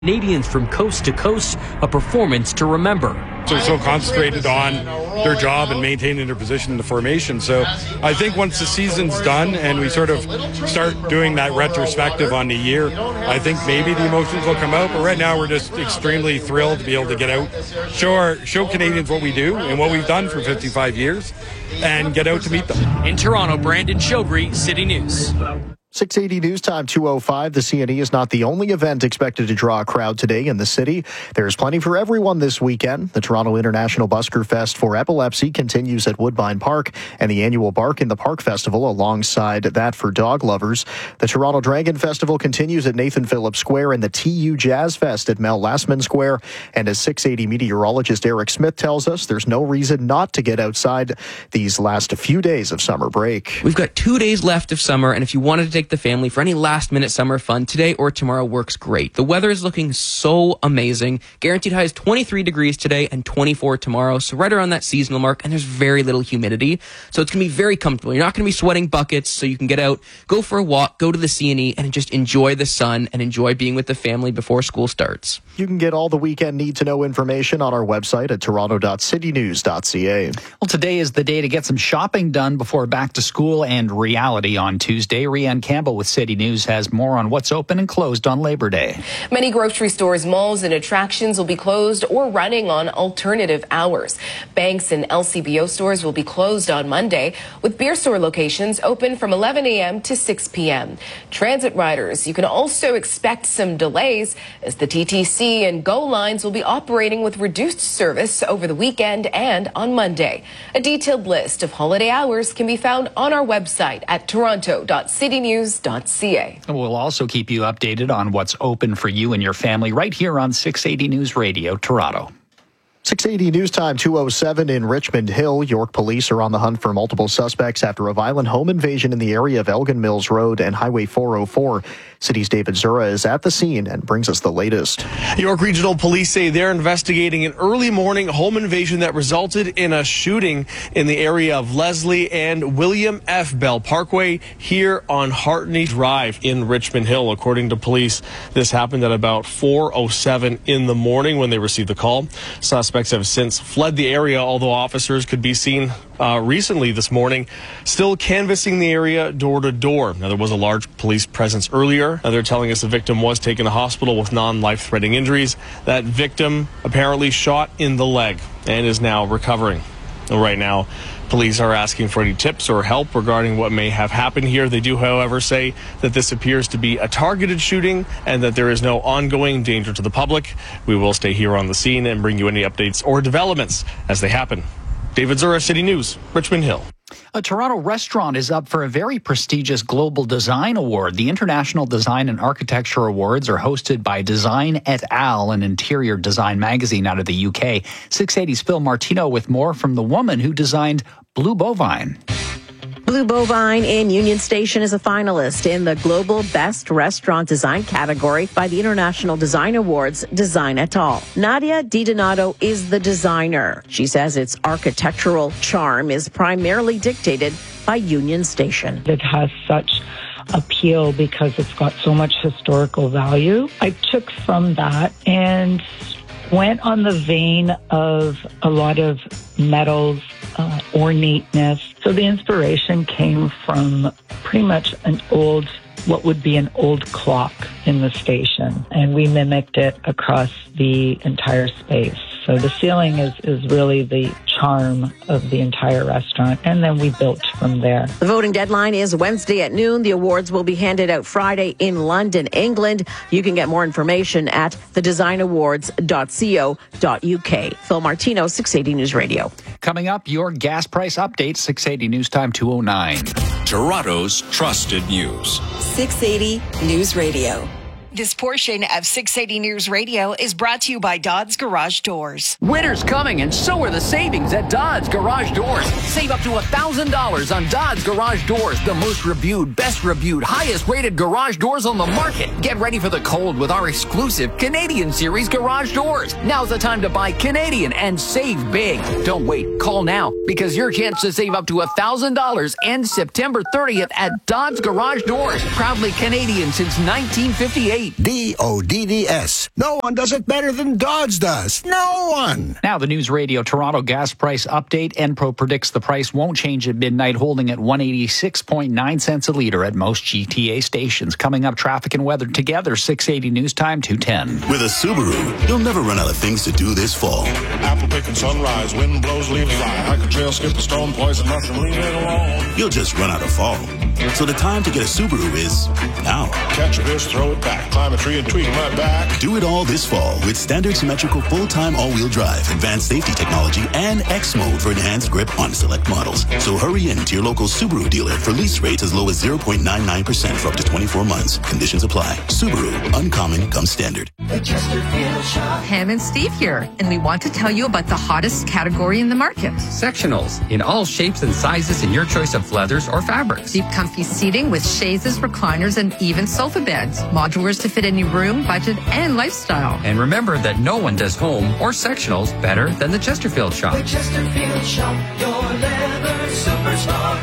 Canadians from coast to coast, a performance to remember. They're so concentrated on their job and maintaining their position in the formation. So I think once the season's done and we sort of start doing that retrospective on the year, I think maybe the emotions will come out. But right now we're just extremely thrilled to be able to get out, show Canadians what we do and what we've done for 55 years and get out to meet them. In Toronto, Brandon Shogri, City News. 680 News Time 2:05. The CNE is not the only event expected to draw a crowd today in the city. There's plenty for everyone this weekend. The Toronto International Busker Fest for Epilepsy continues at Woodbine Park, and the annual Bark in the Park Festival alongside that for dog lovers. The Toronto Dragon Festival continues at Nathan Phillips Square, and the TU Jazz Fest at Mel Lastman Square. And as 680 meteorologist Eric Smith tells us, there's no reason not to get outside these last few days of summer break. We've got 2 days left of summer, and if you wanted to take the family for any last-minute summer fun, today or tomorrow works great. The weather is looking so amazing. Guaranteed highs 23 degrees today and 24 tomorrow, so right around that seasonal mark, and there's very little humidity, so it's going to be very comfortable. You're not going to be sweating buckets, so you can get out, go for a walk, go to the CNE, and just enjoy the sun and enjoy being with the family before school starts. You can get all the weekend need-to-know information on our website at toronto.citynews.ca. Well, today is the day to get some shopping done before back to school and reality on Tuesday. Rianne Campbell with City News has more on what's open and closed on Labor Day. Many grocery stores, malls, and attractions will be closed or running on alternative hours. Banks and LCBO stores will be closed on Monday, with beer store locations open from 11 a.m. to 6 p.m. Transit riders, you can also expect some delays as the TTC and GO lines will be operating with reduced service over the weekend and on Monday. A detailed list of holiday hours can be found on our website at toronto.citynews.ca. We'll also keep you updated on what's open for you and your family right here on 680 News Radio, Toronto. 680 News Time 2:07 in Richmond Hill. York police are on the hunt for multiple suspects after a violent home invasion in the area of Elgin Mills Road and Highway 404. City's David Zura is at the scene and brings us the latest. York Regional Police say they're investigating an early morning home invasion that resulted in a shooting in the area of Leslie and William F. Bell Parkway here on Hartney Drive in Richmond Hill. According to police, this happened at about 4:07 in the morning when they received the call. Suspects have since fled the area, although officers could be seen recently this morning still canvassing the area door to door. Now, there was a large police presence earlier. Now, they're telling us the victim was taken to hospital with non-life-threatening injuries. That victim apparently shot in the leg and is now recovering. Right now, police are asking for any tips or help regarding what may have happened here. They do, however, say that this appears to be a targeted shooting and that there is no ongoing danger to the public. We will stay here on the scene and bring you any updates or developments as they happen. David Zura, City News, Richmond Hill. A Toronto restaurant is up for a very prestigious Global Design Award. The International Design and Architecture Awards are hosted by Design et al., an interior design magazine out of the UK. 680's Phil Martino with more from the woman who designed Blue Bovine. Blue Bovine in Union Station is a finalist in the Global Best Restaurant Design category by the International Design Awards Design et al. Nadia DiDonato is the designer. She says its architectural charm is primarily dictated by Union Station. It has such appeal because it's got so much historical value. I took from that and went on the vein of a lot of metals, ornateness. So the inspiration came from pretty much what would be an old clock in the station. And we mimicked it across the entire space. So the ceiling is really the charm of the entire restaurant. And then we built from there. The voting deadline is Wednesday at noon. The awards will be handed out Friday in London, England. You can get more information at thedesignAwards.co.uk. Phil Martino, 680 News Radio. Coming up, your gas price update, 680 News Time 2:09. Toronto's trusted news. 680 News Radio. This portion of 680 News Radio is brought to you by Dodds Garage Doors. Winter's coming, and so are the savings at Dodds Garage Doors. Save up to $1,000 on Dodds Garage Doors, the most reviewed, best reviewed, highest rated garage doors on the market. Get ready for the cold with our exclusive Canadian Series garage doors. Now's the time to buy Canadian and save big. Don't wait. Call now, because your chance to save up to $1,000 ends September 30th at Dodds Garage Doors. Proudly Canadian since 1958. 8. DODDS. No one does it better than Dodds does. No one. Now the News Radio Toronto gas price update. Enpro predicts the price won't change at midnight, holding at 186.9 cents a litre at most GTA stations. Coming up, traffic and weather together. 680 News Time, 2:10. With a Subaru, you'll never run out of things to do this fall. Apple picking sunrise, wind blows, leaves fly. Hike a trail, skip a stone, poison mushroom, leave it alone. You'll just run out of fall. So the time to get a Subaru is now. Catch a fish, throw it back. Climb a tree and tweak my back. Do it all this fall with standard symmetrical full-time all-wheel drive, advanced safety technology, and X mode for enhanced grip on select models. So hurry in to your local Subaru dealer for lease rates as low as 0.99% for up to 24 months. Conditions apply. Subaru. Uncommon comes standard. Pam and Steve here, and we want to tell you about the hottest category in the market. Sectionals in all shapes and sizes in your choice of leathers or fabrics. Deep comfy seating with chaises, recliners, and even sofa beds. Modulars to fit any room, budget, and lifestyle. And remember that no one does home or sectionals better than the Chesterfield Shop. The Chesterfield Shop, your leather superstar.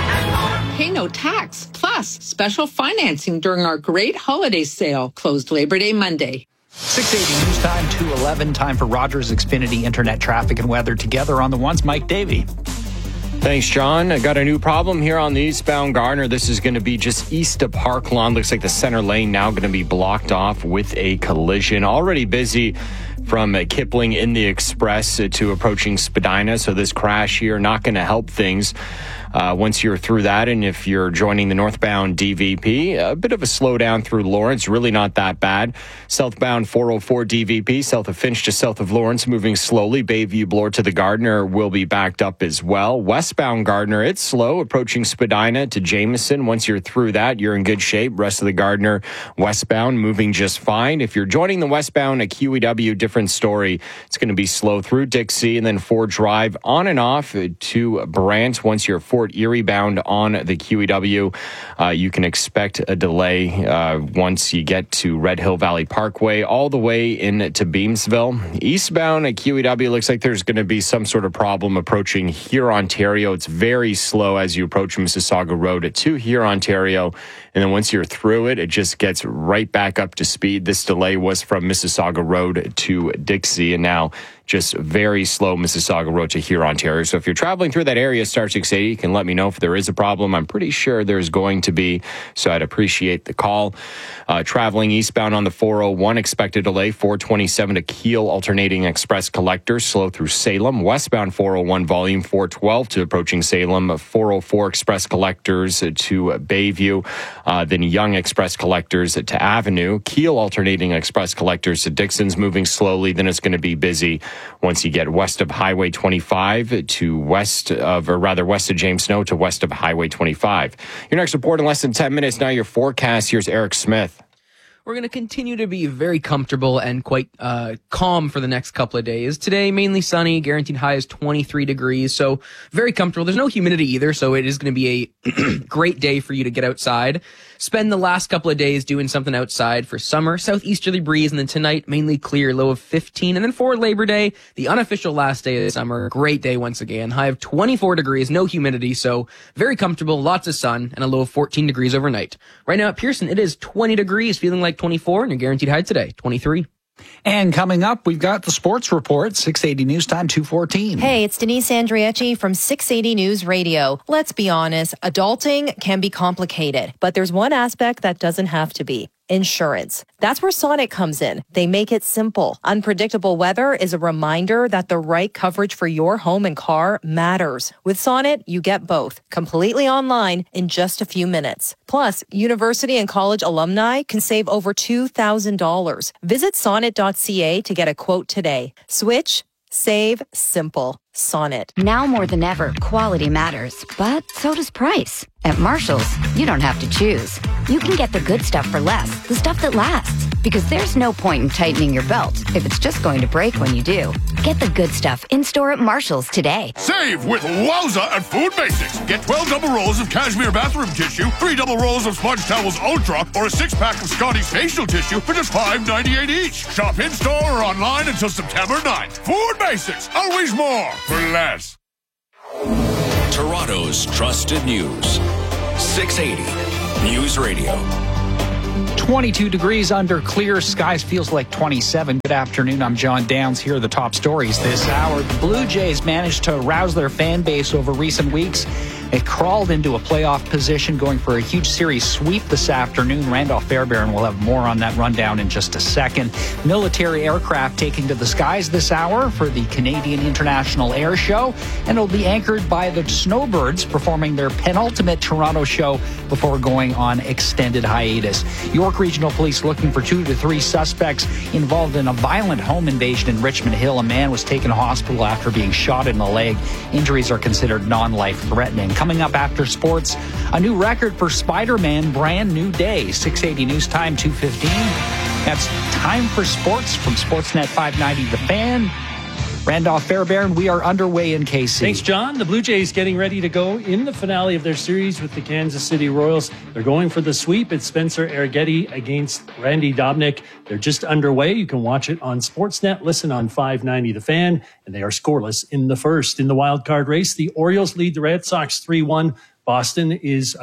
Pay no tax, plus special financing during our great holiday sale, closed Labor Day Monday. 680 News Time, 2:11. Time for Rogers Xfinity Internet traffic and weather together on the ones. Mike Davey. Thanks, John. I got a new problem here on the eastbound Gardner. This is going to be just east of Park Lawn. Looks like the center lane now going to be blocked off with a collision. Already busy from Kipling in the Express to approaching Spadina. So this crash here not going to help things once you're through that. And if you're joining the northbound DVP, a bit of a slowdown through Lawrence, really not that bad. Southbound 404 DVP, south of Finch to south of Lawrence, moving slowly. Bayview Bloor to the Gardner will be backed up as well. Westbound Gardner, it's slow, approaching Spadina to Jameson. Once you're through that, you're in good shape. Rest of the Gardner westbound moving just fine. If you're joining the westbound at QEW, different story. It's going to be slow through Dixie and then Ford Drive on and off to Brant. Once you're Fort Erie bound on the QEW, you can expect a delay once you get to Red Hill Valley Parkway all the way into Beamsville. Eastbound at QEW, looks like there's going to be some sort of problem approaching here, Ontario. It's very slow as you approach Mississauga Road to here, Ontario. And then once you're through it, it just gets right back up to speed. This delay was from Mississauga Road to Dixie, and now just very slow Mississauga Road to here, Ontario. So if you're traveling through that area, Star 680, you can let me know if there is a problem. I'm pretty sure there's going to be, so I'd appreciate the call. Traveling eastbound on the 401, expected delay, 427 to Kiel, alternating express collectors, slow through Salem. Westbound 401, volume 412 to approaching Salem, 404 express collectors to Bayview, then Young express collectors to Avenue. Kiel, alternating express collectors to Dixon's, moving slowly. Then it's going to be busy once you get west of Highway 25 to west of James Snow to west of Highway 25. Your next report in less than 10 minutes. Now your forecast. Here's Eric Smith. We're going to continue to be very comfortable and quite calm for the next couple of days. Today, mainly sunny, guaranteed high is 23 degrees, so very comfortable. There's no humidity either, so it is going to be a great day for you to get outside. Spend the last couple of days doing something outside for summer. Southeasterly breeze, and then tonight, mainly clear, low of 15. And then for Labor Day, the unofficial last day of the summer, great day once again. High of 24 degrees, no humidity, so very comfortable, lots of sun, and a low of 14 degrees overnight. Right now at Pearson, it is 20 degrees, feeling like 24, and your guaranteed high today, 23. And coming up, we've got the sports report, 680 News Time, 2:14. Hey, it's Denise Andriecci from 680 News Radio. Let's be honest, adulting can be complicated, but there's one aspect that doesn't have to be. Insurance. That's where Sonnet comes in. They make it simple. Unpredictable weather is a reminder that the right coverage for your home and car matters. With Sonnet, you get both, completely online in just a few minutes. Plus, university and college alumni can save over $2,000. Visit sonnet.ca to get a quote today. Switch, save, simple. Sonnet. Now more than ever, quality matters, but so does price. At Marshall's, you don't have to choose. You can get the good stuff for less, the stuff that lasts. Because there's no point in tightening your belt if it's just going to break when you do. Get the good stuff in-store at Marshall's today. Save with Wowza at Food Basics. Get 12 double rolls of cashmere bathroom tissue, 3 double rolls of Sponge Towels Ultra, or a 6-pack of Scotty's facial tissue for just $5.98 each. Shop in-store or online until September 9th. Food Basics. Always more for less. Toronto's trusted news. 680 News Radio. 22 degrees under clear skies, feels like 27. Good afternoon, I'm John Downs. Here are the top stories this hour. The Blue Jays managed to rouse their fan base over recent weeks. It crawled into a playoff position, going for a huge series sweep this afternoon. Randolph Fairbairn will have more on that rundown in just a second. Military aircraft taking to the skies this hour for the Canadian International Air Show, and it'll be anchored by the Snowbirds performing their penultimate Toronto show before going on extended hiatus. York Regional Police looking for 2 to 3 suspects involved in a violent home invasion in Richmond Hill. A man was taken to hospital after being shot in the leg. Injuries are considered non-life-threatening. Coming up after sports, a new record for Spider-Man, Brand New Day. 680 News Time, 2:15. That's time for sports from Sportsnet 590 The Fan. Randolph Fairbairn, we are underway in KC. Thanks, John. The Blue Jays getting ready to go in the finale of their series with the Kansas City Royals. They're going for the sweep. It's Spencer Arrighetti against Randy Dobnak. They're just underway. You can watch it on Sportsnet, listen on 590 The Fan, and they are scoreless in the first. In the wild card race, the Orioles lead the Red Sox 3-1. Boston leads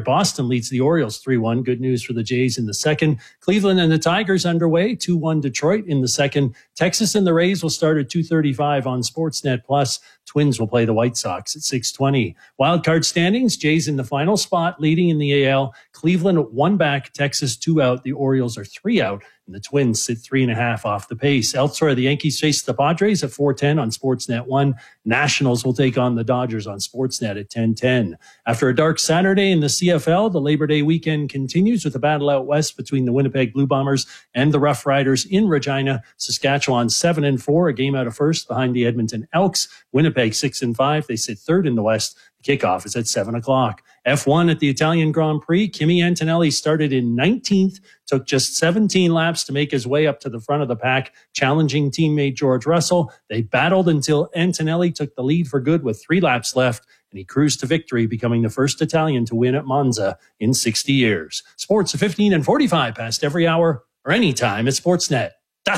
the Orioles 3-1. Good news for the Jays in the second. Cleveland and the Tigers underway, 2-1 Detroit in the second. Texas and the Rays will start at 2:35 on Sportsnet Plus. Twins will play the White Sox at 6:20. Wildcard standings, Jays in the final spot, leading in the AL. Cleveland 1 back, Texas 2 out. The Orioles are 3 out, and the Twins sit 3.5 off the pace. Elsewhere, the Yankees face the Padres at 4:10 on Sportsnet 1. Nationals will take on the Dodgers on Sportsnet at 10:10. After a dark Saturday in the CFL, the Labor Day weekend continues with a battle out west between the Winnipeg Blue Bombers and the Rough Riders in Regina. Saskatchewan 7-4, a game out of first behind the Edmonton Elks. Winnipeg 6-5, they sit third in the West. The kickoff is at 7 o'clock. F1 at the Italian Grand Prix. Kimi Antonelli started in 19th, took just 17 laps to make his way up to the front of the pack, challenging teammate George Russell. They battled until Antonelli took the lead for good with 3 laps left, and he cruised to victory, becoming the first Italian to win at Monza in 60 years. Sports at 15 and 45 past every hour or anytime at Sportsnet.ca.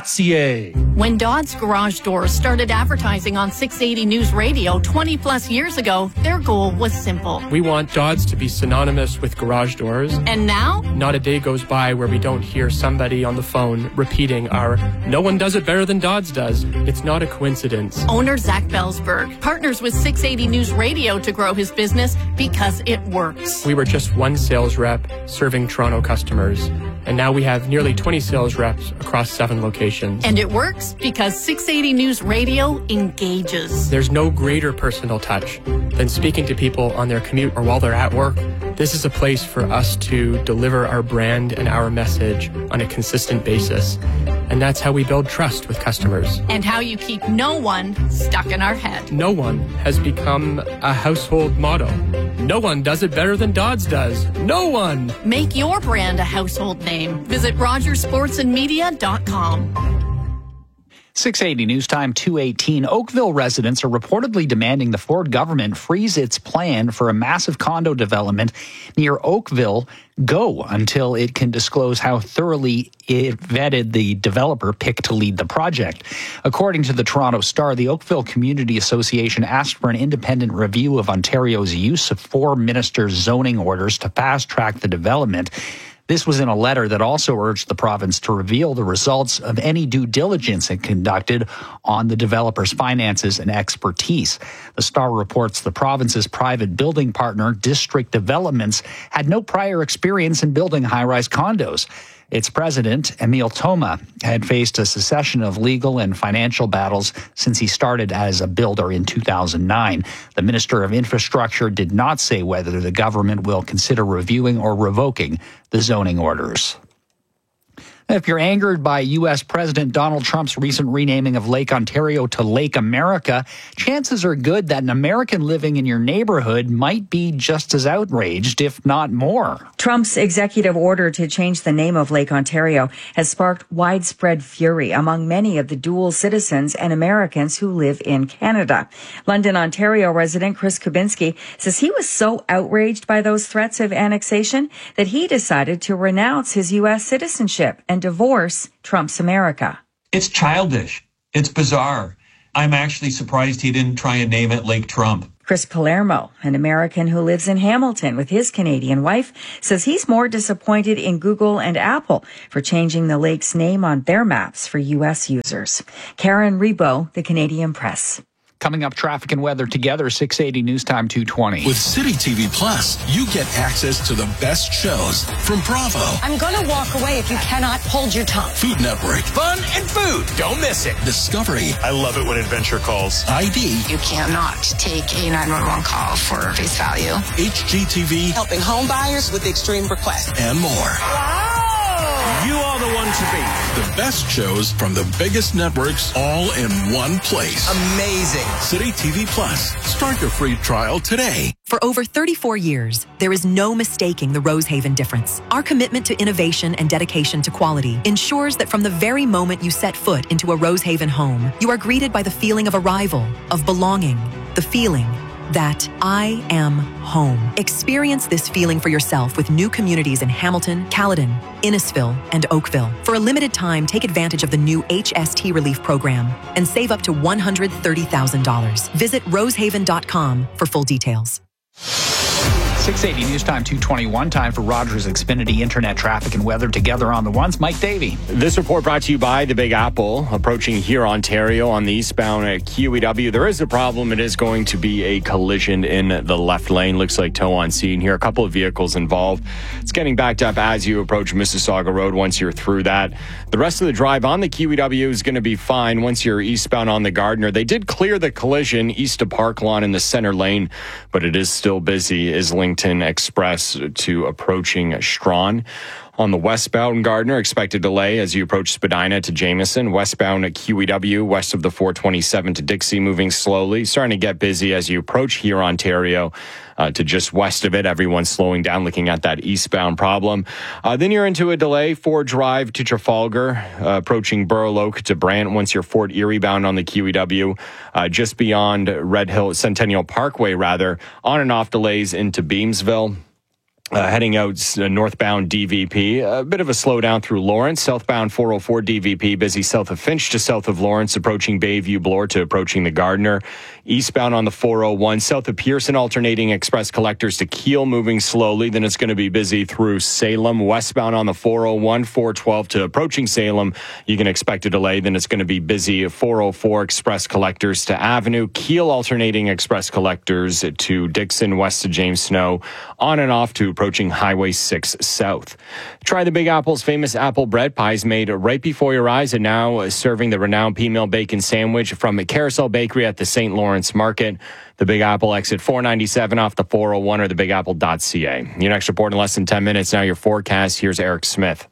When Dodds Garage Doors started advertising on 680 News Radio 20 plus years ago, their goal was simple. We want Dodds to be synonymous with garage doors. And now? Not a day goes by where we don't hear somebody on the phone repeating our "no one does it better than Dodds does." It's not a coincidence. Owner Zach Belsberg partners with 680 News Radio to grow his business because it works. We were just one sales rep serving Toronto customers, and now we have nearly 20 sales reps across 7 locations. And it works because 680 News Radio engages. There's no greater personal touch than speaking to people on their commute or while they're at work. This is a place for us to deliver our brand and our message on a consistent basis. And that's how we build trust with customers. And how you keep no one stuck in our head. No one has become a household motto. No one does it better than Dodds does. No one. Make your brand a household name. Visit RogersSportsandMedia.com. 680 News Time, 2:18. Oakville residents are reportedly demanding the Ford government freeze its plan for a massive condo development near Oakville Go until it can disclose how thoroughly it vetted the developer picked to lead the project. According to the Toronto Star, the Oakville Community Association asked for an independent review of Ontario's use of 4 ministers' zoning orders to fast-track the development. This was in a letter that also urged the province to reveal the results of any due diligence it conducted on the developer's finances and expertise. The Star reports the province's private building partner, District Developments, had no prior experience in building high-rise condos. Its president, Emile Thoma, had faced a succession of legal and financial battles since he started as a builder in 2009. The Minister of Infrastructure did not say whether the government will consider reviewing or revoking the zoning orders. If you're angered by U.S. President Donald Trump's recent renaming of Lake Ontario to Lake America, chances are good that an American living in your neighborhood might be just as outraged, if not more. Trump's executive order to change the name of Lake Ontario has sparked widespread fury among many of the dual citizens and Americans who live in Canada. London, Ontario resident Chris Kubinski says he was so outraged by those threats of annexation that he decided to renounce his U.S. citizenship and divorce Trump's America. It's childish. It's bizarre. I'm actually surprised he didn't try and name it Lake Trump. Chris Palermo, an American who lives in Hamilton with his Canadian wife, says he's more disappointed in Google and Apple for changing the lake's name on their maps for U.S. users. Karen Rebo, The Canadian Press. Coming up, traffic and weather together, 680 News Time 220. With City TV Plus, you get access to the best shows from Bravo. I'm going to walk away if you cannot hold your tongue. Food Network. Fun and food. Don't miss it. Discovery. I love it when adventure calls. ID. You cannot take a 911 call for face value. HGTV. Helping home buyers with extreme requests. And more. Wow. You are the one to beat. The best shows from the biggest networks all in one place. Amazing. City TV Plus. Start your free trial today. For over 34 years, there is no mistaking the Rosehaven difference. Our commitment to innovation and dedication to quality ensures that from the very moment you set foot into a Rosehaven home, you are greeted by the feeling of arrival, of belonging, the feeling that I am home. Experience this feeling for yourself with new communities in Hamilton, Caledon, Innisfil, and Oakville. For a limited time, take advantage of the new HST Relief Program and save up to $130,000. Visit rosehaven.com for full details. 680 News Time 221. Time for Rogers Xfinity Internet traffic and weather together on the ones. Mike Davey. This report brought to you by the Big Apple. Approaching here, Ontario, on the eastbound at QEW. There is a problem. It is going to be a collision in the left lane. Looks like tow on scene here. A couple of vehicles involved. It's getting backed up as you approach Mississauga Road once you're through that. The rest of the drive on the QEW is going to be fine once you're eastbound on the Gardiner. They did clear the collision east of Park Lawn in the center lane, but it is still busy. Islington Express to approaching Strawn. On the westbound Gardiner, expected delay as you approach Spadina to Jameson. Westbound at QEW, west of the 427 to Dixie, moving slowly. Starting to get busy as you approach here, Ontario, to just west of it. Everyone's slowing down, looking at that eastbound problem. Then you're into a delay. Ford Drive to Trafalgar, approaching Burloak to Brant. Once you're Fort Erie bound on the QEW, just beyond Red Hill, Centennial Parkway, rather. On and off delays into Beamsville. Heading out northbound DVP, a bit of a slowdown through Lawrence. Southbound 404 DVP, busy south of Finch to south of Lawrence, approaching Bayview Bloor to approaching the Gardiner. Eastbound on the 401, south of Pearson, alternating express collectors to Kiel, moving slowly. Then it's going to be busy through Salem. Westbound on the 401, 412 to approaching Salem, you can expect a delay. Then it's going to be busy 404 express collectors to Avenue. Kiel, alternating express collectors to Dixon, west to James Snow. On and off to approaching Highway 6 South. Try the Big Apple's famous apple bread pies made right before your eyes, and now serving the renowned P-Mill Bacon Sandwich from Carousel Bakery at the St. Lawrence Market. The Big Apple, exit 497 off the 401 or thebigapple.ca. Your next report in less than 10 minutes. Now your forecast. Here's Eric Smith.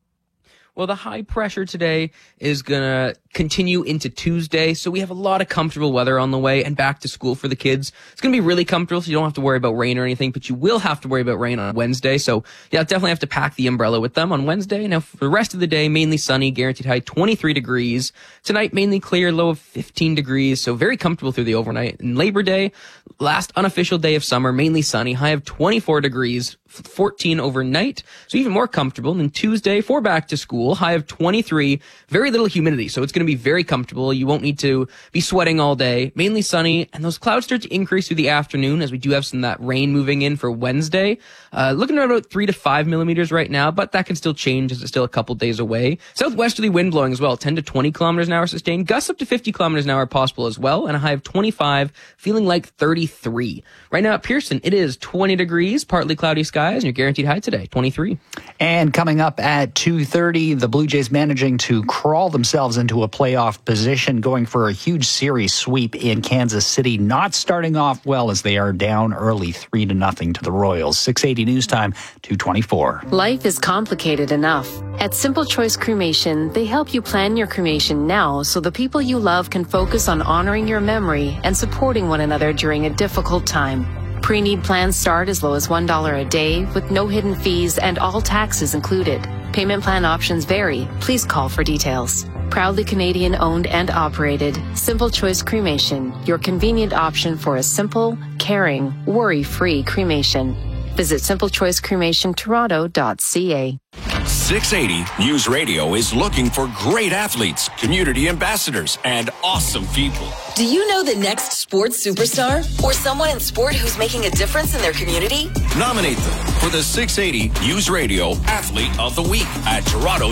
Well, the high pressure today is going to continue into Tuesday, so we have a lot of comfortable weather on the way and back to school for the kids. It's going to be really comfortable, so you don't have to worry about rain or anything, but you will have to worry about rain on Wednesday. So, yeah, definitely have to pack the umbrella with them on Wednesday. Now, for the rest of the day, mainly sunny, guaranteed high 23 degrees. Tonight, mainly clear, low of 15 degrees, so very comfortable through the overnight. And Labor Day, last unofficial day of summer, mainly sunny, high of 24 degrees. 14 overnight, so even more comfortable. And then Tuesday, for back to school, high of 23, very little humidity, so it's going to be very comfortable. You won't need to be sweating all day. Mainly sunny, and those clouds start to increase through the afternoon as we do have some of that rain moving in for Wednesday. Looking at about 3 to 5 millimeters right now, but that can still change as it's still a couple days away. Southwesterly wind blowing as well, 10 to 20 kilometers an hour sustained. Gusts up to 50 kilometers an hour possible as well, and a high of 25, feeling like 33. Right now at Pearson, it is 20 degrees, partly cloudy skies, and your guaranteed high today, 23. And coming up at 2:30, the Blue Jays managing to crawl themselves into a playoff position, going for a huge series sweep in Kansas City, not starting off well as they are down early 3-0 to the Royals. 680 News Time, 2:24. Life is complicated enough. At Simple Choice Cremation, they help you plan your cremation now so the people you love can focus on honoring your memory and supporting one another during a difficult time. Pre-need plans start as low as $1 a day with no hidden fees and all taxes included. Payment plan options vary. Please call for details. Proudly Canadian owned and operated, Simple Choice Cremation, your convenient option for a simple, caring, worry-free cremation. Visit simplechoicecremationtoronto.ca. 680 News Radio is looking for great athletes, community ambassadors, and awesome people. Do you know the next sports superstar or someone in sport who's making a difference in their community? Nominate them for the 680 News Radio Athlete of the Week at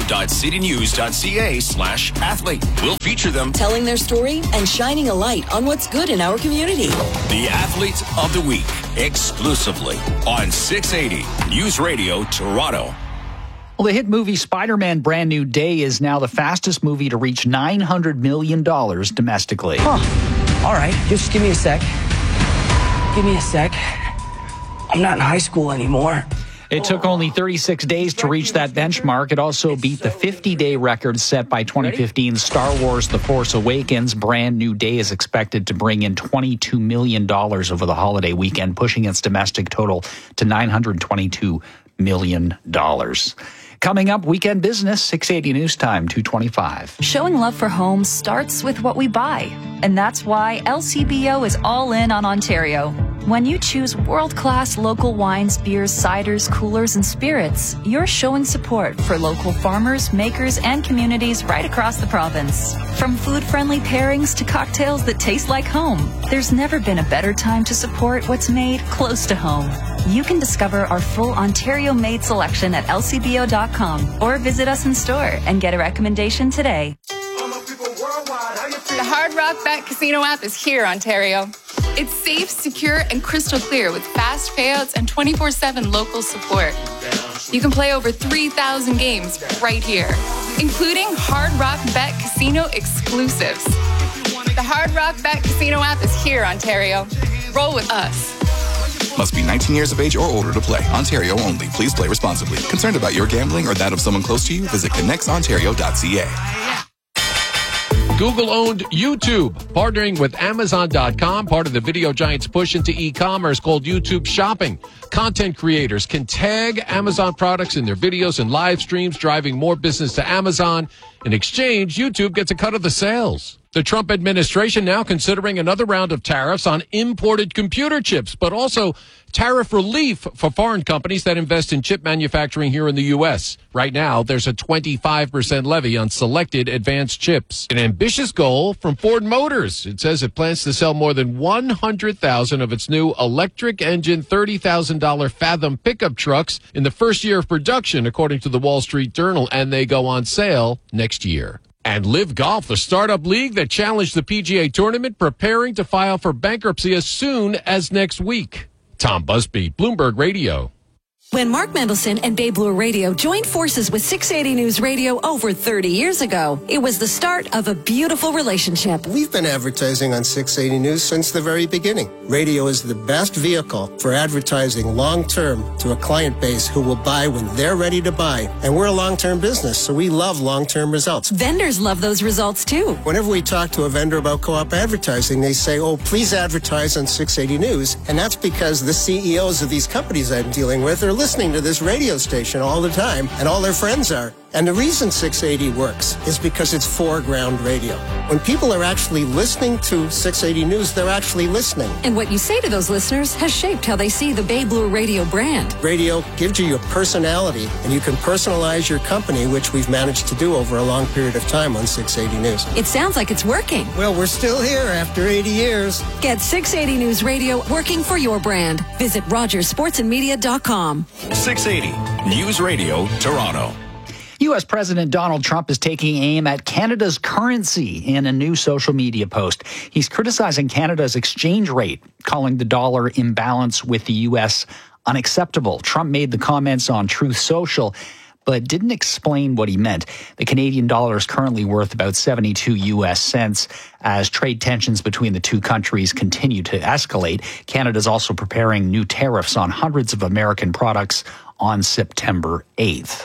toronto.citynews.ca/athlete. We'll feature them telling their story and shining a light on what's good in our community. The Athlete of the Week, exclusively on 680 News Radio Toronto. Well, the hit movie Spider-Man Brand New Day is now the fastest movie to reach $900 million domestically. Huh. All right, just give me a sec. Give me a sec. I'm not in high school anymore. It took only 36 days to reach that benchmark. It also beat the 50-day record set by 2015's Star Wars The Force Awakens. Brand New Day is expected to bring in $22 million over the holiday weekend, pushing its domestic total to $922 million. Coming up, Weekend Business, 680 News Time, 2:25. Showing love for home starts with what we buy. And that's why LCBO is all in on Ontario. When you choose world-class local wines, beers, ciders, coolers, and spirits, you're showing support for local farmers, makers, and communities right across the province. From food-friendly pairings to cocktails that taste like home, there's never been a better time to support what's made close to home. You can discover our full Ontario-made selection at lcbo.com or visit us in store and get a recommendation today. The Hard Rock Bet Casino app is here, Ontario. It's safe, secure, and crystal clear with fast payouts and 24/7 local support. You can play over 3,000 games right here, including Hard Rock Bet Casino exclusives. The Hard Rock Bet Casino app is here, Ontario. Roll with us. Must be 19 years of age or older to play. Ontario only. Please play responsibly. Concerned about your gambling or that of someone close to you? Visit connectsontario.ca. Google-owned YouTube, partnering with Amazon.com, part of the video giant's push into e-commerce called YouTube Shopping. Content creators can tag Amazon products in their videos and live streams, driving more business to Amazon. In exchange, YouTube gets a cut of the sales. The Trump administration now considering another round of tariffs on imported computer chips, but also tariff relief for foreign companies that invest in chip manufacturing here in the U.S. Right now, there's a 25% levy on selected advanced chips. An ambitious goal from Ford Motors. It says it plans to sell more than 100,000 of its new electric engine $30,000 Fathom pickup trucks in the first year of production, according to the Wall Street Journal, and they go on sale next year. And Live Golf, the startup league that challenged the PGA Tournament, preparing to file for bankruptcy as soon as next week. Tom Busby, Bloomberg Radio. When Mark Mendelson and Bay Blue Radio joined forces with 680 News Radio over 30 years ago, it was the start of a beautiful relationship. We've been advertising on 680 News since the very beginning. Radio is the best vehicle for advertising long-term to a client base who will buy when they're ready to buy. And we're a long-term business, so we love long-term results. Vendors love those results, too. Whenever we talk to a vendor about co-op advertising, they say, oh, please advertise on 680 News. And that's because the CEOs of these companies I'm dealing with are listening to this radio station all the time, and all their friends are. And the reason 680 works is because it's foreground radio. When people are actually listening to 680 News, they're actually listening. And what you say to those listeners has shaped how they see the Bay Blue Radio brand. Radio gives you your personality, and you can personalize your company, which we've managed to do over a long period of time on 680 News. It sounds like it's working. Well, we're still here after 80 years. Get 680 News Radio working for your brand. Visit RogersSportsandMedia.com. 680 News Radio, Toronto. U.S. President Donald Trump is taking aim at Canada's currency in a new social media post. He's criticizing Canada's exchange rate, calling the dollar imbalance with the U.S. unacceptable. Trump made the comments on Truth Social, but didn't explain what he meant. The Canadian dollar is currently worth about 72 U.S. cents as trade tensions between the two countries continue to escalate. Canada's also preparing new tariffs on hundreds of American products on September 8th.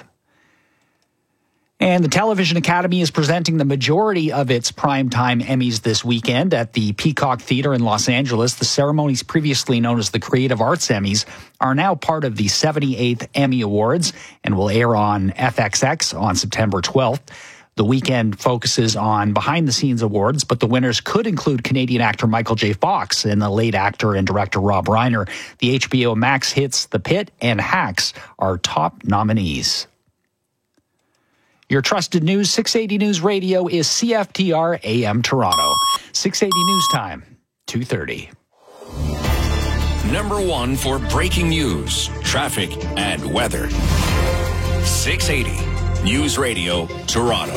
And the Television Academy is presenting the majority of its primetime Emmys this weekend at the Peacock Theater in Los Angeles. The ceremonies, previously known as the Creative Arts Emmys, are now part of the 78th Emmy Awards and will air on FXX on September 12th. The weekend focuses on behind-the-scenes awards, but the winners could include Canadian actor Michael J. Fox and the late actor and director Rob Reiner. The HBO Max hits The Pit and Hacks are top nominees. Your trusted news, 680 News Radio, is CFTR AM Toronto. 680 News Time, 2:30. Number one for breaking news, traffic, and weather. 680 News Radio, Toronto.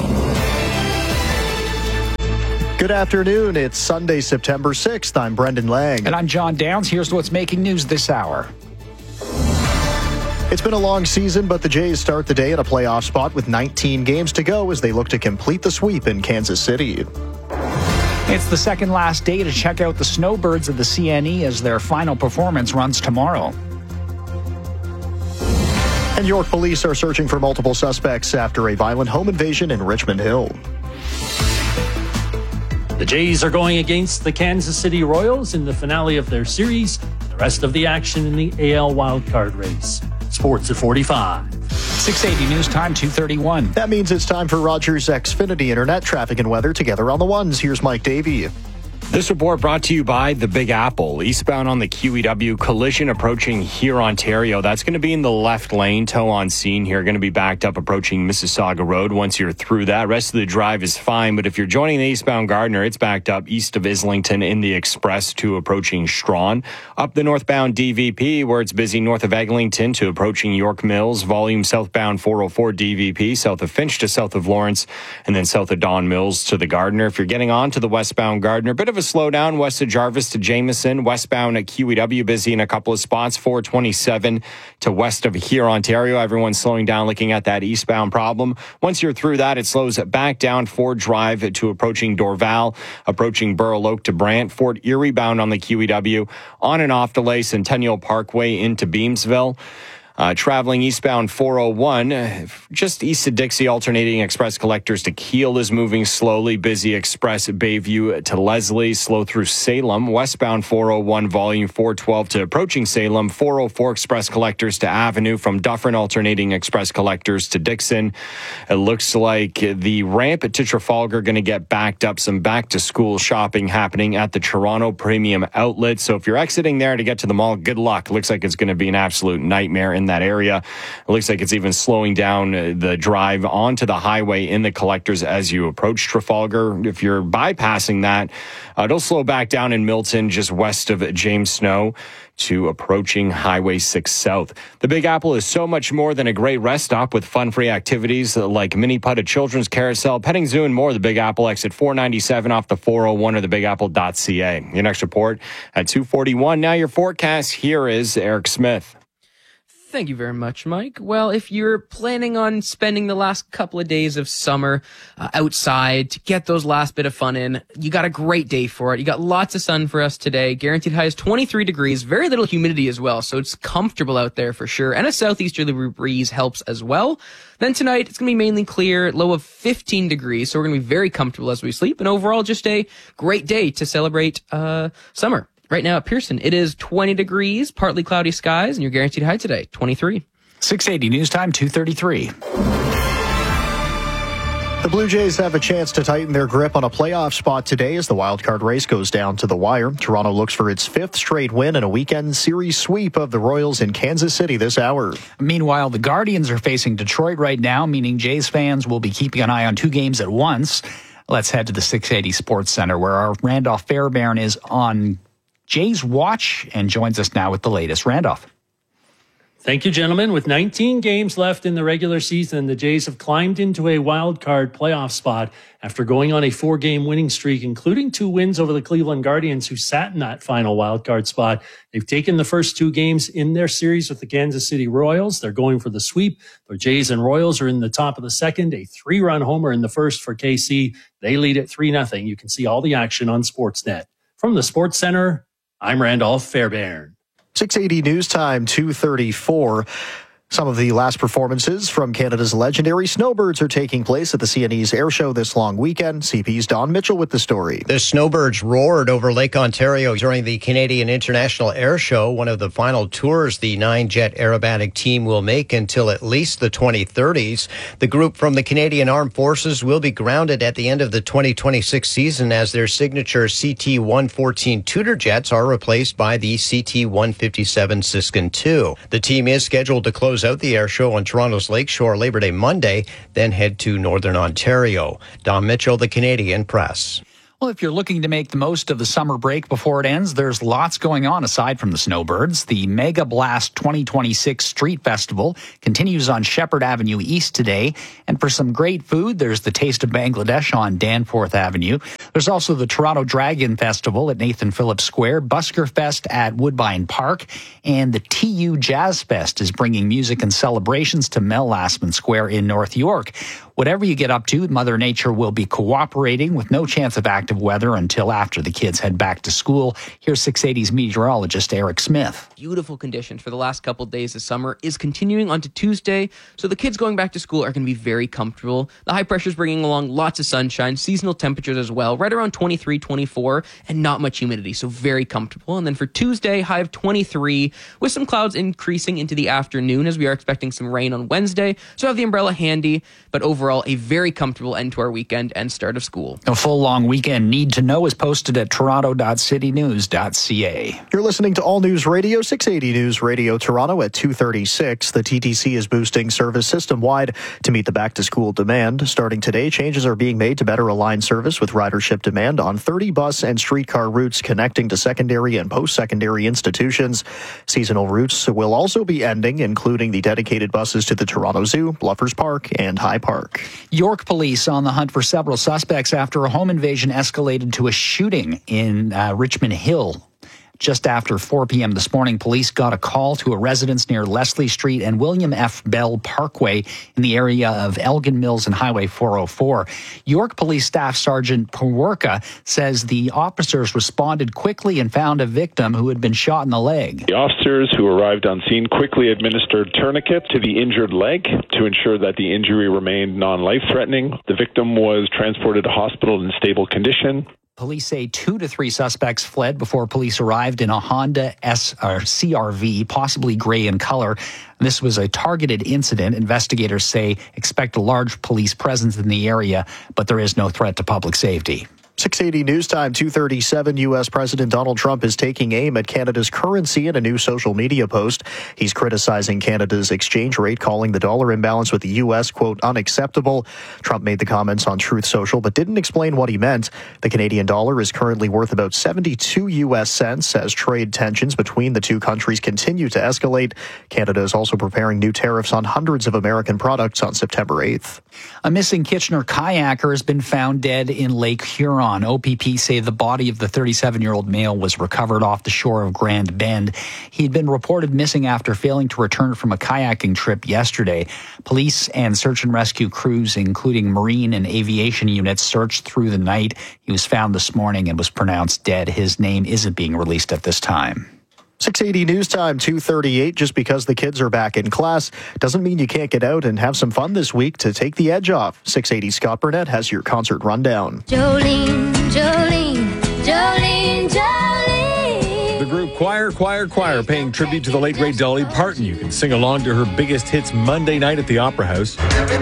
Good afternoon. It's Sunday, September 6th. I'm Brendan Lang. And I'm John Downs. Here's what's making news this hour. It's been a long season, but the Jays start the day at a playoff spot with 19 games to go as they look to complete the sweep in Kansas City. It's the second last day to check out the Snowbirds of the CNE as their final performance runs tomorrow. And York police are searching for multiple suspects after a violent home invasion in Richmond Hill. The Jays are going against the Kansas City Royals in the finale of their series. The rest of the action in the AL wildcard race. Sports at 45. 680 News Time, 2:31. That means it's time for Rogers Xfinity Internet traffic and weather together on the ones. Here's Mike Davey. This report brought to you by the Big Apple. Eastbound on the QEW, collision approaching here, Ontario. That's going to be in the left lane. Tow on scene here. Going to be backed up approaching Mississauga Road once you're through that. Rest of the drive is fine, but if you're joining the eastbound Gardiner, it's backed up east of Islington in the Express to approaching Strawn. Up the northbound DVP where it's busy north of Eglinton to approaching York Mills. Volume southbound 404 DVP, south of Finch to south of Lawrence, and then south of Don Mills to the Gardiner. If you're getting on to the westbound Gardiner, bit of a slowdown west of Jarvis to Jameson. Westbound at QEW busy in a couple of spots. 427 to west of here, Ontario. Everyone's slowing down looking at that eastbound problem. Once you're through that, it slows back down Ford Drive to approaching Dorval, approaching Burloak to Brant. Fort Erie bound on the QEW. On and off delay Centennial Parkway into Beamsville. Traveling eastbound 401, just east of Dixie, alternating express collectors to Keele is moving slowly. Busy express Bayview to Leslie, slow through Salem. Westbound 401, volume 412 to approaching Salem. 404 express collectors to Avenue from Dufferin, alternating express collectors to Dixon. It looks like the ramp to Trafalgar going to get backed up. Some back to school shopping happening at the Toronto Premium Outlet. So if you're exiting there to get to the mall, good luck. It looks like it's going to be an absolute nightmare in that area. It looks like it's even slowing down the drive onto the highway in the collectors as you approach Trafalgar. If you're bypassing that, it'll slow back down in Milton just west of James Snow to approaching Highway 6 South. The Big Apple is so much more than a great rest stop with fun-free activities like mini putt, a children's carousel, petting zoo, and more. The Big Apple exit 497 off the 401 or thebigapple.ca. Your next report at 2:41. Now your forecast. Here is Eric Smith. Thank you very much, Mike. Well, if you're planning on spending the last couple of days of summer outside to get those last bit of fun in, you got a great day for it. You got lots of sun for us today. Guaranteed high is 23 degrees, very little humidity as well, so it's comfortable out there for sure. And a southeasterly breeze helps as well. Then tonight, it's going to be mainly clear, low of 15 degrees, so we're going to be very comfortable as we sleep. And overall, just a great day to celebrate summer. Right now at Pearson, it is 20 degrees, partly cloudy skies, and your guaranteed high today, 23. 680 News Time, 2:33. The Blue Jays have a chance to tighten their grip on a playoff spot today as the wildcard race goes down to the wire. Toronto looks for its fifth straight win and a weekend series sweep of the Royals in Kansas City this hour. Meanwhile, the Guardians are facing Detroit right now, meaning Jays fans will be keeping an eye on two games at once. Let's head to the 680 Sports Center where our Randolph Fairbairn is on Jays watch and joins us now with the latest. Randolph. Thank you, gentlemen. With 19 games left in the regular season, the Jays have climbed into a wild card playoff spot after going on a 4-game winning streak, including 2 wins over the Cleveland Guardians, who sat in that final wild card spot. They've taken the first 2 games in their series with the Kansas City Royals. They're going for the sweep. The Jays and Royals are in the top of the second. A 3-run homer in the first for KC. They lead at 3-0. You can see all the action on Sportsnet. From the Sports Center, I'm Randolph Fairbairn. 680 News Time, 2:34. Some of the last performances from Canada's legendary Snowbirds are taking place at the CNE's Air Show this long weekend. CP's Don Mitchell with the story. The Snowbirds roared over Lake Ontario during the Canadian International Air Show, one of the final tours the 9-jet aerobatic team will make until at least the 2030s. The group from the Canadian Armed Forces will be grounded at the end of the 2026 season as their signature CT-114 Tudor jets are replaced by the CT-157 Siskin II. The team is scheduled to close close out the air show on Toronto's Lakeshore Labor Day Monday, then head to Northern Ontario. Don Mitchell, the Canadian Press. Well, if you're looking to make the most of the summer break before it ends, there's lots going on aside from the snowbirds. The Mega Blast 2026 Street Festival continues on Shepherd Avenue East today. And for some great food, there's the Taste of Bangladesh on Danforth Avenue. There's also the Toronto Dragon Festival at Nathan Phillips Square, Busker Fest at Woodbine Park, and the TU Jazz Fest is bringing music and celebrations to Mel Lastman Square in North York. Whatever you get up to, Mother Nature will be cooperating with no chance of active weather until after the kids head back to school. Here's 680's meteorologist Eric Smith. Beautiful conditions for the last couple of days of summer is continuing onto Tuesday, so the kids going back to school are going to be very comfortable. The high pressure is bringing along lots of sunshine, seasonal temperatures as well, right around 23, 24, and not much humidity, so very comfortable. And then for Tuesday, high of 23, with some clouds increasing into the afternoon as we are expecting some rain on Wednesday, so have the umbrella handy, but overall a very comfortable end to our weekend and start of school. A full long weekend need to know is posted at toronto.citynews.ca. You're listening to All News Radio, 680 News Radio Toronto at 2:36. The TTC is boosting service system-wide to meet the back-to-school demand. Starting today, changes are being made to better align service with ridership demand on 30 bus and streetcar routes connecting to secondary and post-secondary institutions. Seasonal routes will also be ending, including the dedicated buses to the Toronto Zoo, Bluffers Park, and High Park. York police on the hunt for several suspects after a home invasion escalated to a shooting in Richmond Hill. Just after 4 p.m. this morning, police got a call to a residence near Leslie Street and William F. Bell Parkway in the area of Elgin Mills and Highway 404. York Police Staff Sergeant Pawerka says the officers responded quickly and found a victim who had been shot in the leg. The officers who arrived on scene quickly administered tourniquet to the injured leg to ensure that the injury remained non-life-threatening. The victim was transported to hospital in stable condition. Police say 2 to 3 suspects fled before police arrived in a Honda CRV, possibly gray in color. This was a targeted incident. Investigators say expect a large police presence in the area, but there is no threat to public safety. 680 News Time, 2:37. U.S. President Donald Trump is taking aim at Canada's currency in a new social media post. He's criticizing Canada's exchange rate, calling the dollar imbalance with the U.S., quote, unacceptable. Trump made the comments on Truth Social, but didn't explain what he meant. The Canadian dollar is currently worth about 72 U.S. cents as trade tensions between the two countries continue to escalate. Canada is also preparing new tariffs on hundreds of American products on September 8th. A missing Kitchener kayaker has been found dead in Lake Huron. OPP say the body of the 37-year-old male was recovered off the shore of Grand Bend. He'd been reported missing after failing to return from a kayaking trip yesterday. Police and search and rescue crews, including marine and aviation units, searched through the night. He was found this morning and was pronounced dead. His name isn't being released at this time. 680 News Time, 2:38. Just because the kids are back in class doesn't mean you can't get out and have some fun this week to take the edge off. 680 Scott Burnett has your concert rundown. Jolene, Jolene, Jolene, Jolene. The group Choir paying tribute to the late great Dolly Parton. You can sing along to her biggest hits Monday night at the Opera House.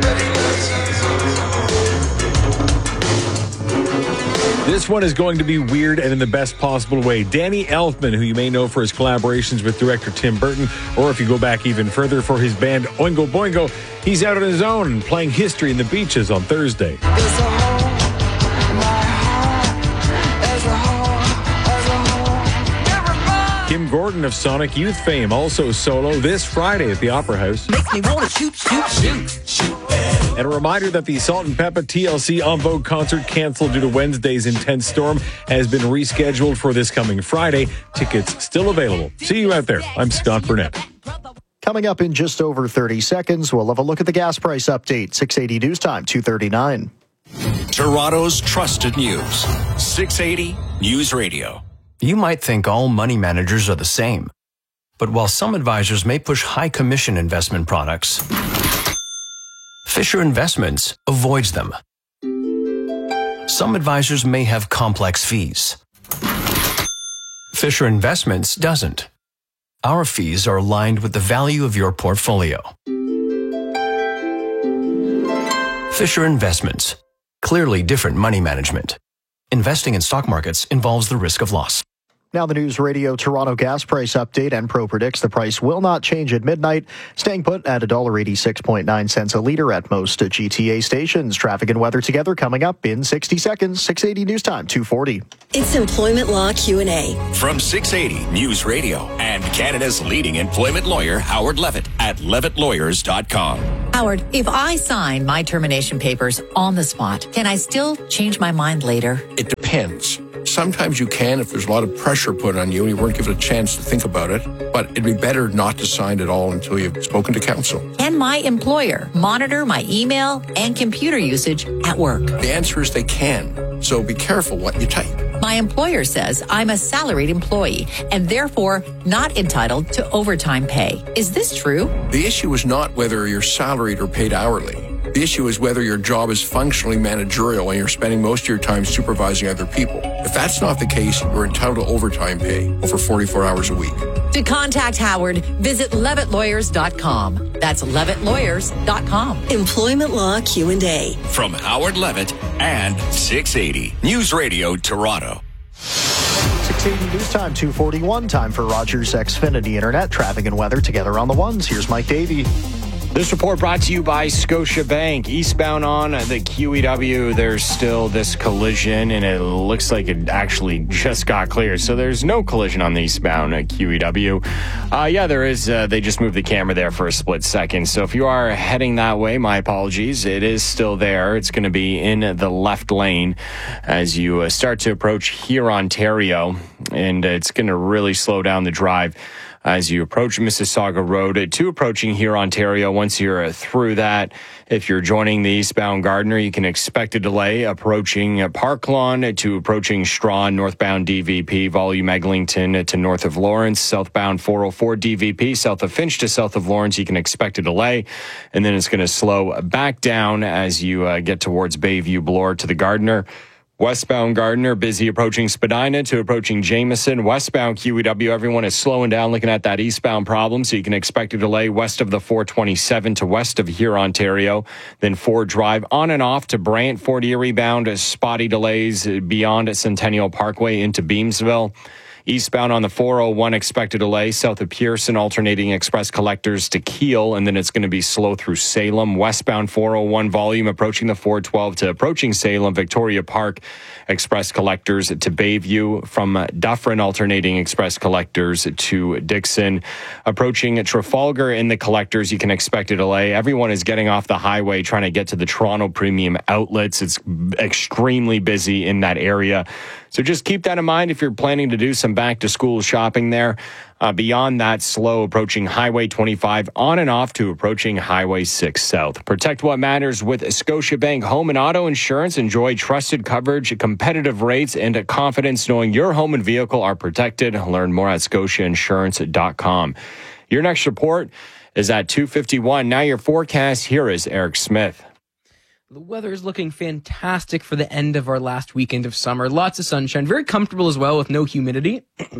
This one is going to be weird and in the best possible way. Danny Elfman, who you may know for his collaborations with director Tim Burton, or if you go back even further for his band Oingo Boingo, he's out on his own and playing History in the Beaches on Thursday. Kim Gordon of Sonic Youth fame, also solo this Friday at the Opera House. Makes me want to shoot. And a reminder that the Salt and Pepper TLC En Vogue concert canceled due to Wednesday's intense storm has been rescheduled for this coming Friday. Tickets still available. See you out there. I'm Scott Burnett. Coming up in just over 30 seconds, we'll have a look at the gas price update. 680 News Time, 2:39. Toronto's trusted news. 680 News Radio. You might think all money managers are the same. But while some advisors may push high commission investment products, Fisher Investments avoids them. Some advisors may have complex fees. Fisher Investments doesn't. Our fees are aligned with the value of your portfolio. Fisher Investments. Clearly different money management. Investing in stock markets involves the risk of loss. Now the News Radio Toronto gas price update. Enpro predicts the price will not change at midnight, staying put at $1.86.9 a litre at most GTA stations. Traffic and weather together coming up in 60 seconds. 680 News Time, 2:40. It's Employment Law Q&A. From 680 News Radio and Canada's leading employment lawyer, Howard Levitt at levittlawyers.com. Howard, if I sign my termination papers on the spot, can I still change my mind later? It depends. Sometimes you can if there's a lot of pressure put on you and you weren't given a chance to think about it, but it'd be better not to sign at all until you've spoken to counsel. Can my employer monitor my email and computer usage at work? The answer is they can, so be careful what you type. My employer says I'm a salaried employee and therefore not entitled to overtime pay. Is this true? The issue is not whether you're salaried or paid hourly. The issue is whether your job is functionally managerial and you're spending most of your time supervising other people. If that's not the case, you're entitled to overtime pay over 44 hours a week. To contact Howard, visit levittlawyers.com. That's levittlawyers.com. Employment Law Q&A. From Howard Levitt and 680 News Radio Toronto. 680 News Time, 2:41. Time for Rogers Xfinity Internet. Traffic and weather together on the ones. Here's Mike Davey. This report brought to you by Scotiabank. Eastbound on the QEW, there's still this collision, and it looks like it actually just got cleared. So there's no collision on the eastbound QEW. Yeah, there is. They just moved the camera there for a split second. So if you are heading that way, my apologies. It is still there. It's going to be in the left lane as you start to approach here, Ontario, and it's going to really slow down the drive as you approach Mississauga Road to approaching here, Ontario. Once you're through that, if you're joining the eastbound Gardiner, you can expect a delay approaching Park Lawn to approaching Strawn, northbound DVP, volume Eglinton to north of Lawrence, southbound 404 DVP, south of Finch to south of Lawrence, you can expect a delay. And then it's going to slow back down as you get towards Bayview Bloor to the Gardiner. Westbound Gardiner, busy approaching Spadina to approaching Jameson. Westbound QEW, everyone is slowing down looking at that eastbound problem, so you can expect a delay west of the 427 to west of here, Ontario. Then Ford Drive on and off to Brant. Fort Erie bound, spotty delays beyond Centennial Parkway into Beamsville. Eastbound on the 401, expected delay south of Pearson, alternating express collectors to Kiel, and then it's going to be slow through Salem. Westbound 401 volume approaching the 412 to approaching Salem. Victoria Park, express collectors to Bayview. From Dufferin, alternating express collectors to Dixon. Approaching Trafalgar in the collectors, you can expect a delay. Everyone is getting off the highway trying to get to the Toronto Premium Outlets. It's extremely busy in that area. So just keep that in mind if you're planning to do some back-to-school shopping there. Beyond that, slow approaching Highway 25 on and off to approaching Highway 6 South. Protect what matters with Scotiabank Home and Auto Insurance. Enjoy trusted coverage, competitive rates, and confidence knowing your home and vehicle are protected. Learn more at scotiainsurance.com. Your next report is at 2:51. Now your forecast. Here is Eric Smith. The weather is looking fantastic for the end of our last weekend of summer. Lots of sunshine. Very comfortable as well with no humidity.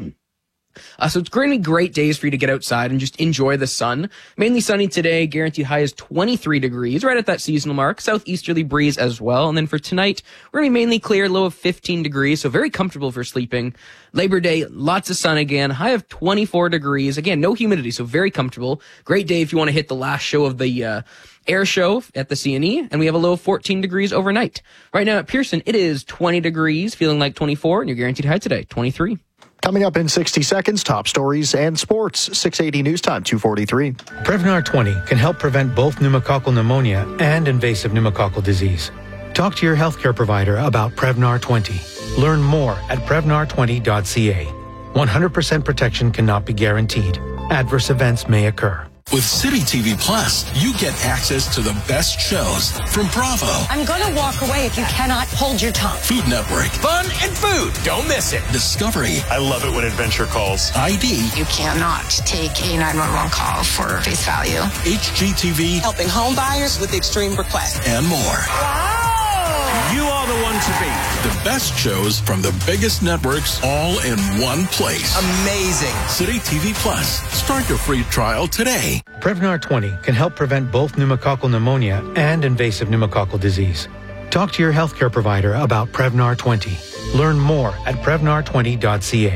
So it's going to be great days for you to get outside and just enjoy the sun. Mainly sunny today. Guaranteed high is 23 degrees, right at that seasonal mark. Southeasterly breeze as well. And then for tonight, we're going to be mainly clear, low of 15 degrees. So very comfortable for sleeping. Labor Day, lots of sun again. High of 24 degrees. Again, no humidity, so very comfortable. Great day if you want to hit the last show of the air show at the CNE, and we have a low of 14 degrees overnight. Right now at Pearson, it is 20 degrees, feeling like 24, and your guaranteed high today, 23. Coming up in 60 seconds, top stories and sports. 680 News Time, 2:43. Prevnar 20 can help prevent both pneumococcal pneumonia and invasive pneumococcal disease. Talk to your healthcare provider about Prevnar 20. Learn more at Prevnar20.ca. 100% protection cannot be guaranteed. Adverse events may occur. With City TV Plus, you get access to the best shows from Bravo. I'm going to walk away if you cannot hold your tongue. Food Network. Fun and food. Don't miss it. Discovery. I love it when adventure calls. ID. You cannot take a 911 call for face value. HGTV. Helping home buyers with extreme requests. And more. Wow. You are the one to beat. The best shows from the biggest networks all in one place. Amazing. City TV Plus. Start your free trial today. Prevnar 20 can help prevent both pneumococcal pneumonia and invasive pneumococcal disease. Talk to your healthcare provider about Prevnar 20. Learn more at Prevnar20.ca.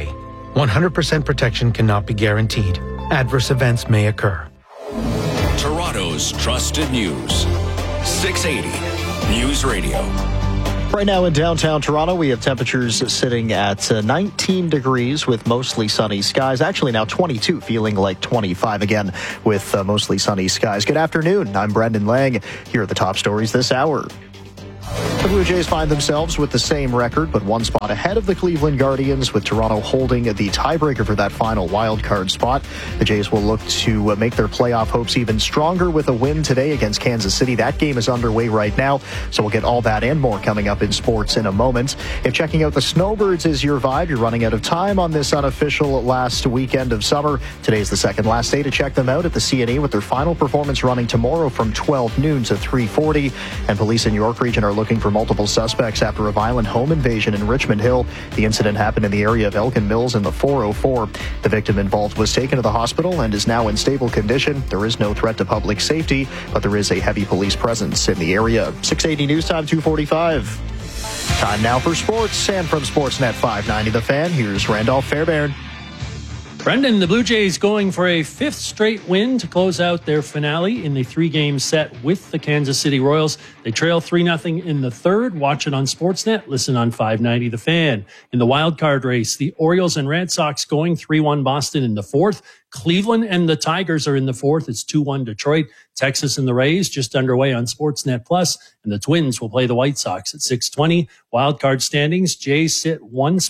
100% protection cannot be guaranteed. Adverse events may occur. Toronto's trusted news. 680 News Radio. Right now in downtown Toronto, we have temperatures sitting at 19 degrees with mostly sunny skies. Actually now 22, feeling like 25 again with mostly sunny skies. Good afternoon. I'm Brendan Lang. Here are the top stories this hour. The Blue Jays find themselves with the same record, but one spot ahead of the Cleveland Guardians, with Toronto holding the tiebreaker for that final wildcard spot. The Jays will look to make their playoff hopes even stronger with a win today against Kansas City. That game is underway right now, so we'll get all that and more coming up in sports in a moment. If checking out the Snowbirds is your vibe, you're running out of time on this unofficial last weekend of summer. Today's the second last day to check them out at the CNE, with their final performance running tomorrow from 12 noon to 3:40. And police in York Region are looking for multiple suspects after a violent home invasion in Richmond Hill. The incident happened in the area of Elkin Mills in the 404. The victim involved was taken to the hospital and is now in stable condition. There is no threat to public safety, but there is a heavy police presence in the area. 680 News Time, 2:45. Time now for sports, and from Sportsnet 590 The Fan, here's Randolph Fairbairn. Brendan, the Blue Jays going for a fifth straight win to close out their finale in the three-game set with the Kansas City Royals. They trail 3-0 in the third. Watch it on Sportsnet. Listen on 590 The Fan. In the wildcard race, the Orioles and Red Sox going 3-1 Boston in the fourth. Cleveland and the Tigers are in the fourth. It's 2-1 Detroit. Texas and the Rays just underway on Sportsnet Plus, and the Twins will play the White Sox at 6:20. Wildcard standings, Jays sit one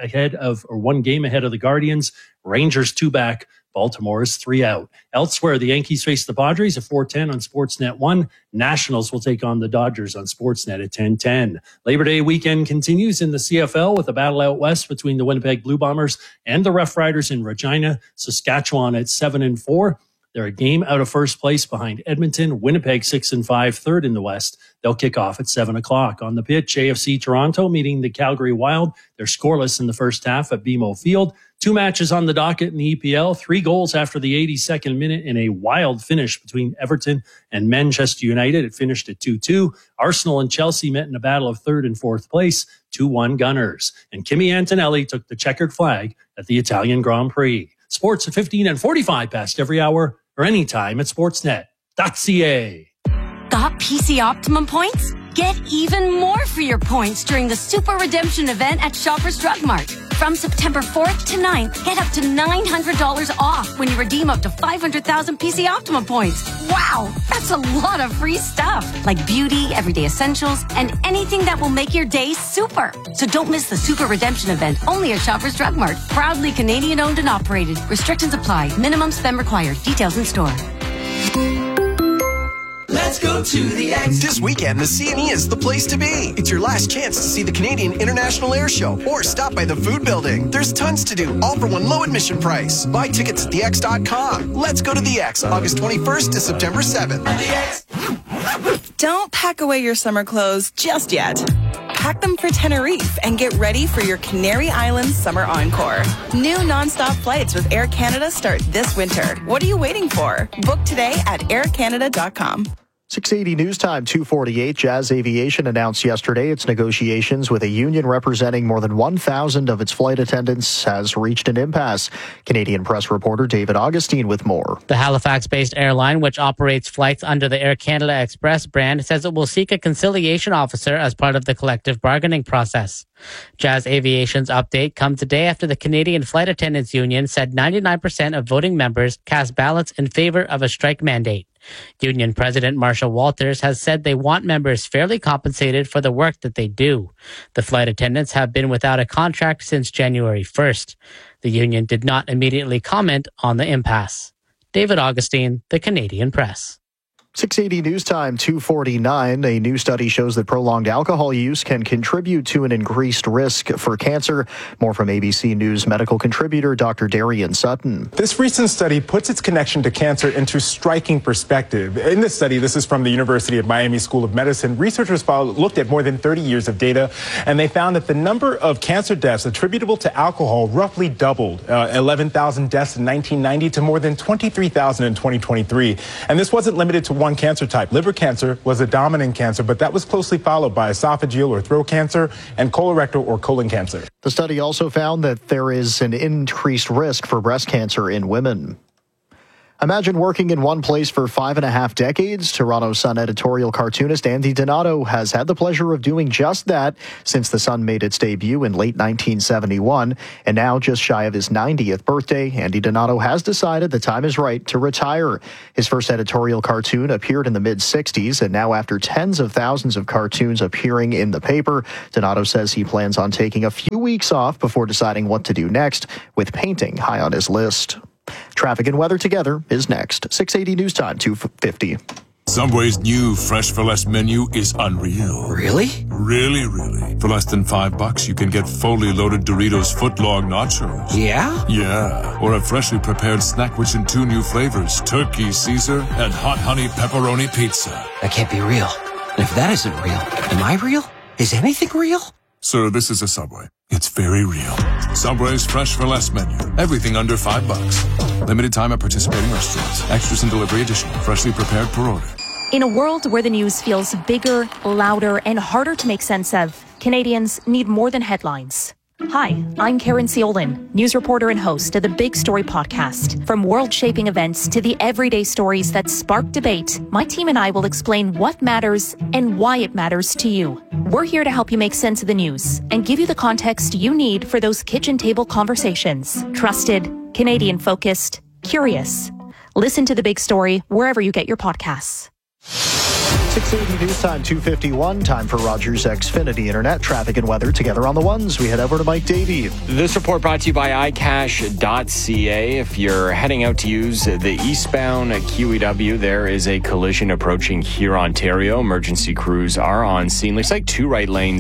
game ahead of the Guardians. Rangers 2 back. Baltimore is 3 out. Elsewhere, the Yankees face the Padres at 4:10 on Sportsnet 1. Nationals will take on the Dodgers on Sportsnet at 10:10. Labor Day weekend continues in the CFL with a battle out west between the Winnipeg Blue Bombers and the Rough Riders in Regina. Saskatchewan at 7-4. They're a game out of first place behind Edmonton. Winnipeg 6-5, third in the West. They'll kick off at 7 o'clock. On the pitch, AFC Toronto meeting the Calgary Wild. They're scoreless in the first half at BMO Field. 2 matches on the docket in the EPL. 3 goals after the 82nd minute in a wild finish between Everton and Manchester United. It finished at 2-2. Arsenal and Chelsea met in a battle of third and fourth place. 2-1 Gunners. And Kimi Antonelli took the checkered flag at the Italian Grand Prix. Sports at 15 and 45 past every hour or anytime at sportsnet.ca. Got PC Optimum points? Get even more for your points during the Super Redemption event at Shoppers Drug Mart. From September 4th to 9th, get up to $900 off when you redeem up to 500,000 PC Optimum points. Wow, that's a lot of free stuff, like beauty, everyday essentials, and anything that will make your day super. So don't miss the Super Redemption event, only at Shoppers Drug Mart. Proudly Canadian owned and operated. Restrictions apply. Minimum spend required. Details in store. Let's go to the X. This weekend, the CNE is the place to be. It's your last chance to see the Canadian International Air Show or stop by the Food Building. There's tons to do, all for one low admission price. Buy tickets at thex.com. Let's go to the X, August 21st to September 7th. The X. Don't pack away your summer clothes just yet. Pack them for Tenerife and get ready for your Canary Islands Summer Encore. New nonstop flights with Air Canada start this winter. What are you waiting for? Book today at aircanada.com. 680 News Time, 2:48. Jazz Aviation announced yesterday its negotiations with a union representing more than 1,000 of its flight attendants has reached an impasse. Canadian press reporter David Augustine with more. The Halifax-based airline, which operates flights under the Air Canada Express brand, says it will seek a conciliation officer as part of the collective bargaining process. Jazz Aviation's update comes today after the Canadian Flight Attendants Union said 99% of voting members cast ballots in favor of a strike mandate. Union President Marsha Walters has said they want members fairly compensated for the work that they do. The flight attendants have been without a contract since January 1st. The union did not immediately comment on the impasse. David Augustine, The Canadian Press. 680 News Time, 2:49. A new study shows that prolonged alcohol use can contribute to an increased risk for cancer. More from ABC News medical contributor Dr. Darian Sutton. This recent study puts its connection to cancer into striking perspective. In this study, this is from the University of Miami School of Medicine, researchers looked at more than 30 years of data, and they found that the number of cancer deaths attributable to alcohol roughly doubled, 11,000 deaths in 1990 to more than 23,000 in 2023. And this wasn't limited to one one cancer type. Liver cancer was a dominant cancer, but that was closely followed by esophageal or throat cancer and colorectal or colon cancer. The study also found that there is an increased risk for breast cancer in women. Imagine working in one place for 5.5 decades. Toronto Sun editorial cartoonist Andy Donato has had the pleasure of doing just that since the Sun made its debut in late 1971. And now, just shy of his 90th birthday, Andy Donato has decided the time is right to retire. His first editorial cartoon appeared in the mid-'60s, and now after tens of thousands of cartoons appearing in the paper, Donato says he plans on taking a few weeks off before deciding what to do next, with painting high on his list. Traffic and weather together is next. 680 News Time, 2:50. Subway's new Fresh for Less menu is unreal. Really? Really. For less than $5, you can get fully loaded Doritos footlong nachos. Yeah? Yeah. Or a freshly prepared snack rich in 2 new flavors, Turkey Caesar and Hot Honey Pepperoni Pizza. That can't be real. And if that isn't real, am I real? Is anything real? Sir, this is a Subway. It's very real. Subway's Fresh for Less menu. Everything under $5. Limited time at participating restaurants. Extras and delivery additional. Freshly prepared per order. In a world where the news feels bigger, louder, and harder to make sense of, Canadians need more than headlines. Hi, I'm Karen Ciolin, news reporter and host of the Big Story podcast. From world-shaping events to the everyday stories that spark debate, my team and I will explain what matters and why it matters to you. We're here to help you make sense of the news and give you the context you need for those kitchen table conversations. Trusted, Canadian-focused, curious. Listen to The Big Story wherever you get your podcasts. 680 News Time, 2:51. Time for Rogers Xfinity Internet. Traffic and weather together on the ones. We head over to Mike Davey. This report brought to you by iCash.ca. If you're heading out to use the eastbound QEW, there is a collision approaching here, Ontario. Emergency crews are on scene. Looks like 2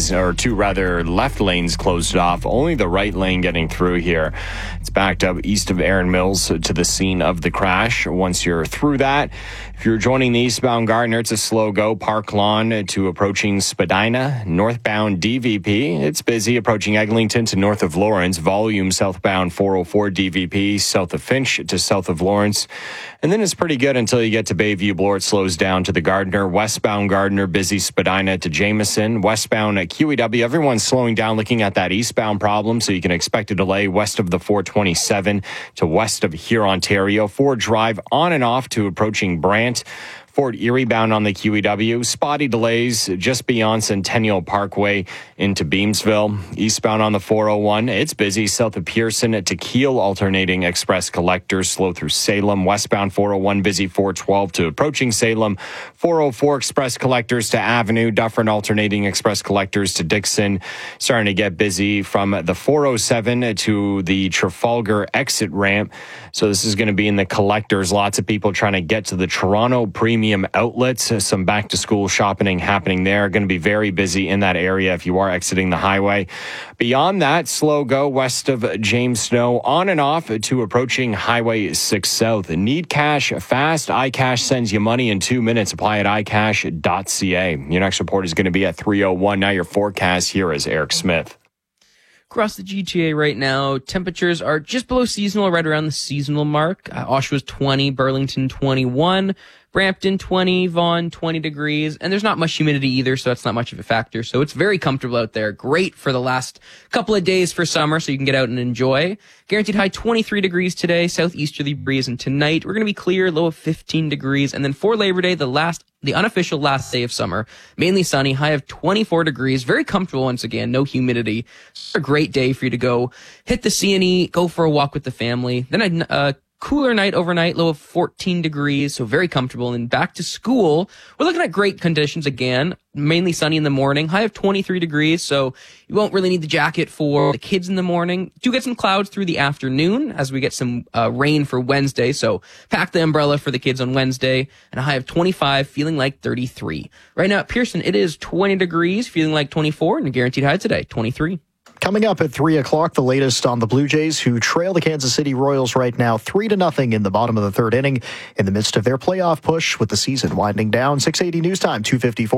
left lanes closed off. Only the right lane getting through here. It's backed up east of Erin Mills to the scene of the crash. Once you're through that, if you're joining the eastbound Gardiner, it's a slow go. Park Lawn to approaching Spadina. Northbound DVP, it's busy approaching Eglinton to north of Lawrence. Volume southbound 404 DVP, south of Finch to south of Lawrence. And then it's pretty good until you get to Bayview Bloor. It slows down to the Gardiner. Westbound Gardiner, busy Spadina to Jameson. Westbound at QEW, everyone's slowing down looking at that eastbound problem, so you can expect a delay west of the 427 to west of here, Ontario. Ford Drive on and off to approaching Brant. Fort Erie bound on the QEW. Spotty delays just beyond Centennial Parkway into Beamsville. Eastbound on the 401, it's busy south of Pearson to Kiel, alternating express collectors slow through Salem. Westbound 401, busy 412 to approaching Salem. 404 express collectors to Avenue. Dufferin alternating express collectors to Dixon. Starting to get busy from the 407 to the Trafalgar exit ramp. So this is going to be in the collectors. Lots of people trying to get to the Toronto Premium outlets. Some back to school shopping happening there. Going to be very busy in that area if you are exiting the highway. Beyond that, slow go west of James Snow on and off to approaching Highway 6 South. Need cash fast? iCash sends you money in 2 minutes. Apply at iCash.ca. Your next report is going to be at 3:01. Now your forecast here is Eric Smith. Across the GTA right now, temperatures are just below seasonal, right around the seasonal mark. Oshawa's 20, Burlington 21, Brampton 20, Vaughan 20 degrees, and there's not much humidity either, so that's not much of a factor. So it's very comfortable out there. Great for the last couple of days for summer, so you can get out and enjoy. Guaranteed high 23 degrees today, southeasterly breeze, and tonight we're going to be clear, low of 15 degrees. And then for Labor Day, the unofficial last day of summer, mainly sunny, high of 24 degrees, very comfortable once again, no humidity. It's a great day for you to go hit the C&E, go for a walk with the family. Then cooler night overnight, low of 14 degrees, so very comfortable. And back to school, we're looking at great conditions again, mainly sunny in the morning, high of 23 degrees, so you won't really need the jacket for the kids in the morning. Do get some clouds through the afternoon as we get some rain for Wednesday, so pack the umbrella for the kids on Wednesday, and a high of 25, feeling like 33. Right now at Pearson, it is 20 degrees, feeling like 24, and a guaranteed high today, 23. Coming up at 3 o'clock, the latest on the Blue Jays, who trail the Kansas City Royals right now 3-0 in the bottom of the third inning in the midst of their playoff push with the season winding down. 680 News Time, 2:54.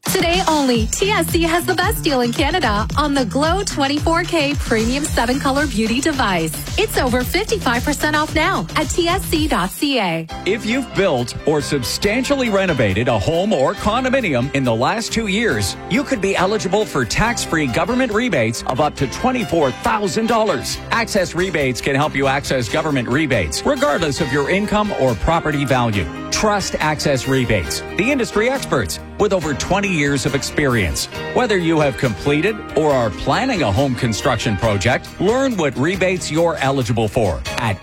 Today only, TSC has the best deal in Canada on the Glow 24K Premium 7-Color Beauty device. It's over 55% off now at tsc.ca. If you've built or substantially renovated a home or condominium in the last 2 years, you could be eligible for tax-free government rebates of up to $24,000. Access Rebates can help you access government rebates, regardless of your income or property value. Trust Access Rebates, the industry experts with over 20 years of experience. Whether you have completed or are planning a home construction project, learn what rebates you're eligible for at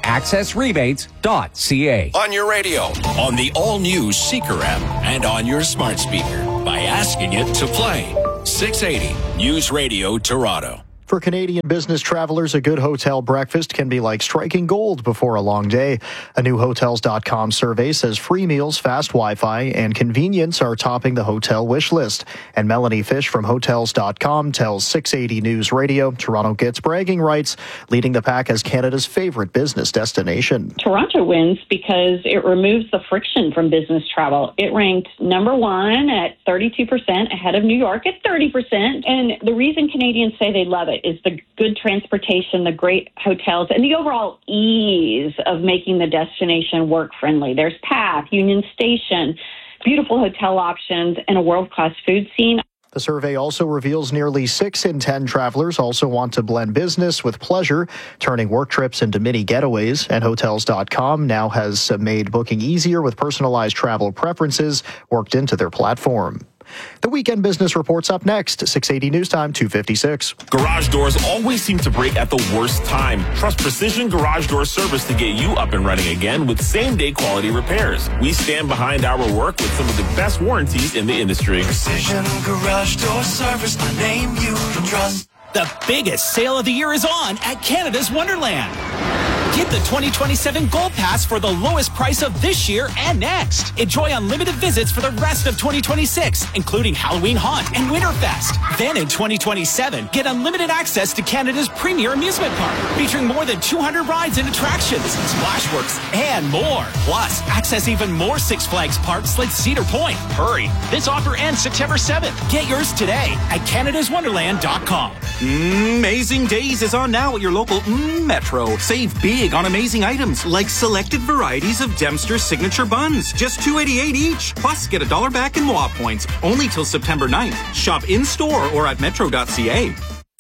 accessrebates.ca. On your radio, on the all-new Seeker app, and on your smart speaker by asking it to play. 680 News Radio Toronto. For Canadian business travelers, a good hotel breakfast can be like striking gold before a long day. A new Hotels.com survey says free meals, fast Wi-Fi, and convenience are topping the hotel wish list. And Melanie Fish from Hotels.com tells 680 News Radio Toronto gets bragging rights, leading the pack as Canada's favorite business destination. Toronto wins because it removes the friction from business travel. It ranked number one at 32%, ahead of New York at 30%. And the reason Canadians say they love it is the good transportation, the great hotels, and the overall ease of making the destination work-friendly. There's PATH, Union Station, beautiful hotel options, and a world-class food scene. The survey also reveals nearly 6 in 10 travelers also want to blend business with pleasure, turning work trips into mini getaways. And Hotels.com now has made booking easier with personalized travel preferences worked into their platform. The Weekend Business Report's up next. 680 News Time, 2:56. Garage doors always seem to break at the worst time. Trust Precision Garage Door Service to get you up and running again with same-day quality repairs. We stand behind our work with some of the best warranties in the industry. Precision Garage Door Service, the name you can trust. The biggest sale of the year is on at Canada's Wonderland. Get the 2027 Gold Pass for the lowest price of this year and next. Enjoy unlimited visits for the rest of 2026, including Halloween Haunt and Winterfest. Then in 2027, get unlimited access to Canada's premier amusement park, featuring more than 200 rides and attractions, Splashworks, and more. Plus, access even more Six Flags parks like Cedar Point. Hurry, this offer ends September 7th. Get yours today at CanadasWonderland.com. Amazing Days is on now at your local Metro. Save big on amazing items like selected varieties of Dempster's signature buns. Just $2.88 each. Plus, get $1 back in MOA points. Only till September 9th. Shop in-store or at metro.ca.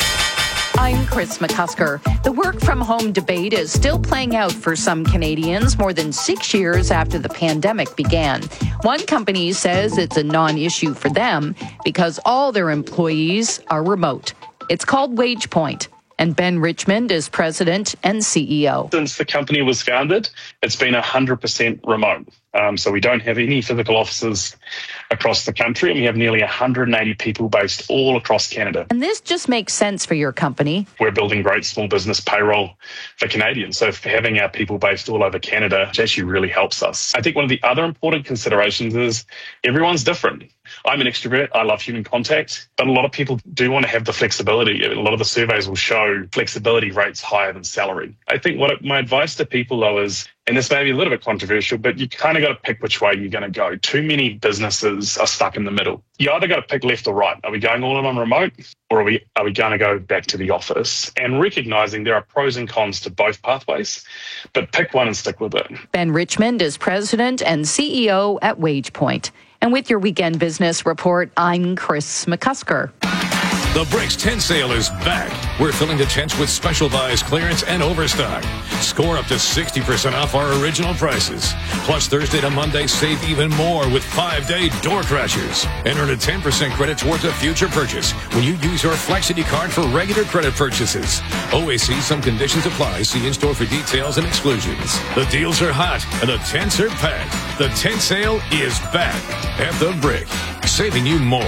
I'm Chris McCusker. The work-from-home debate is still playing out for some Canadians more than 6 years after the pandemic began. One company says it's a non-issue for them because all their employees are remote. It's called WagePoint. And Ben Richmond is president and CEO. Since the company was founded, it's been 100% remote. So we don't have any physical offices across the country, and we have nearly 180 people based all across Canada. And this just makes sense for your company. We're building great small business payroll for Canadians. So for having our people based all over Canada, it actually really helps us. I think one of the other important considerations is everyone's different. I'm an extrovert. I love human contact, but a lot of people do want to have the flexibility. A lot of the surveys will show flexibility rates higher than salary. I think my advice to people, though, is, and this may be a little bit controversial, but you kind of got to pick which way you're going to go. Too many businesses are stuck in the middle. You either got to pick left or right. Are we going all in on remote, or are we going to go back to the office? And recognizing there are pros and cons to both pathways, but pick one and stick with it. Ben Richmond is president and CEO at WagePoint. And with your Weekend Business Report, I'm Chris McCusker. The Bricks tent sale is back. We're filling the tents with special buys, clearance, and overstock. Score up to 60% off our original prices. Plus, Thursday to Monday, save even more with 5-day door crashers. And earn a 10% credit towards a future purchase when you use your Flexity card for regular credit purchases. Always see some conditions apply. See in-store for details and exclusions. The deals are hot and the tents are packed. The tent sale is back at The Brick, saving you more.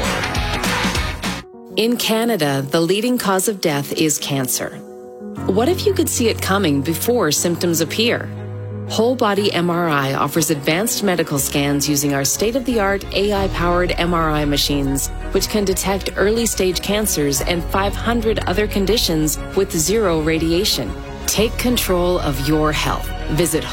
In Canada, the leading cause of death is cancer. What if you could see it coming before symptoms appear? Whole Body MRI offers advanced medical scans using our state-of-the-art AI-powered MRI machines, which can detect early-stage cancers and 500 other conditions with zero radiation. Take control of your health. Visit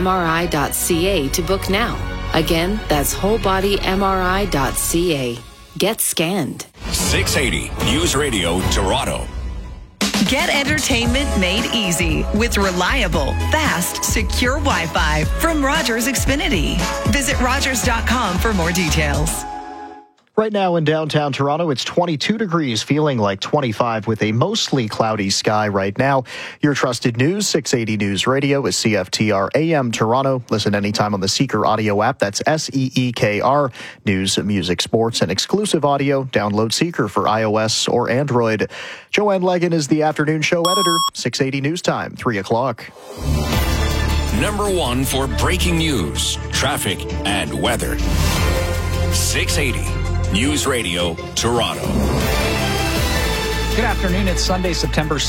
wholebodymri.ca to book now. Again, that's wholebodymri.ca. get scanned. 680 News Radio Toronto. Get entertainment made easy with reliable, fast, secure Wi-Fi from Rogers Xfinity. Visit Rogers.com for more details. Right now in downtown Toronto, it's 22 degrees, feeling like 25 with a mostly cloudy sky right now. Your trusted news, 680 News Radio is CFTR AM Toronto. Listen anytime on the Seeker audio app. That's SEEKR. News, music, sports, and exclusive audio. Download Seeker for iOS or Android. Joanne Legan is the afternoon show editor. 680 News Time, 3 o'clock. Number one for breaking news, traffic, and weather. 680 News Radio Toronto. Good afternoon. It's Sunday, September